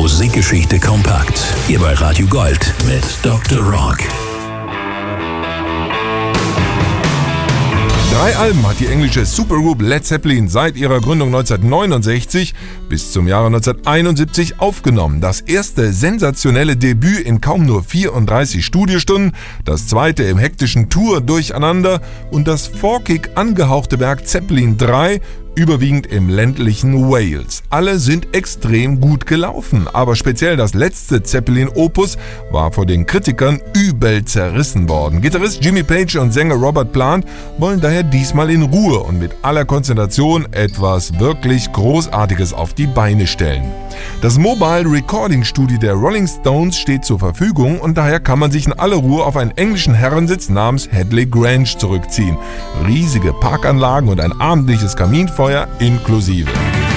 Musikgeschichte kompakt. Hier bei Radio Gold mit Dr. Rock. 3 Alben hat die englische Supergroup Led Zeppelin seit ihrer Gründung 1969 bis zum Jahre 1971 aufgenommen. Das erste sensationelle Debüt in kaum nur 34 Studiostunden, das zweite im hektischen Tour-Durcheinander und das folkig angehauchte Werk Zeppelin 3, überwiegend im ländlichen Wales. Alle sind extrem gut gelaufen, aber speziell das letzte Zeppelin-Opus war vor den Kritikern übel zerrissen worden. Gitarrist Jimmy Page und Sänger Robert Plant wollen daher diesmal in Ruhe und mit aller Konzentration etwas wirklich Großartiges auf die Beine stellen. Das Mobile Recording Studio der Rolling Stones steht zur Verfügung und daher kann man sich in aller Ruhe auf einen englischen Herrensitz namens Headley Grange zurückziehen. Riesige Parkanlagen und ein abendliches Kaminfeuer inklusive.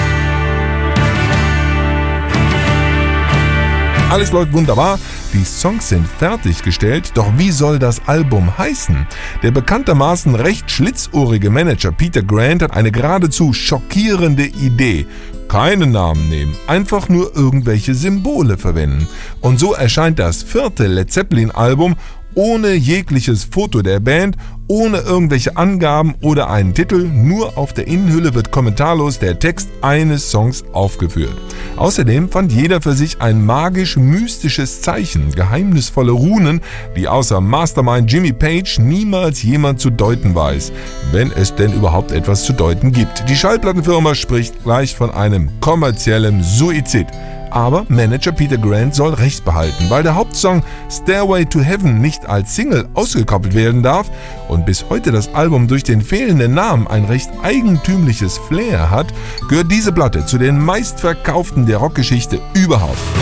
Alles läuft wunderbar, die Songs sind fertiggestellt, doch wie soll das Album heißen? Der bekanntermaßen recht schlitzohrige Manager Peter Grant hat eine geradezu schockierende Idee. Keinen Namen nehmen, einfach nur irgendwelche Symbole verwenden. Und so erscheint das 4. Led Zeppelin-Album ohne jegliches Foto der Band, ohne irgendwelche Angaben oder einen Titel, nur auf der Innenhülle wird kommentarlos der Text eines Songs aufgeführt. Außerdem fand jeder für sich ein magisch-mystisches Zeichen, geheimnisvolle Runen, die außer Mastermind Jimmy Page niemals jemand zu deuten weiß, wenn es denn überhaupt etwas zu deuten gibt. Die Schallplattenfirma spricht gleich von einem kommerziellen Suizid. Aber Manager Peter Grant soll Recht behalten, weil der Hauptsong Stairway to Heaven nicht als Single ausgekoppelt werden darf und bis heute das Album durch den fehlenden Namen ein recht eigentümliches Flair hat, gehört diese Platte zu den meistverkauften der Rockgeschichte überhaupt.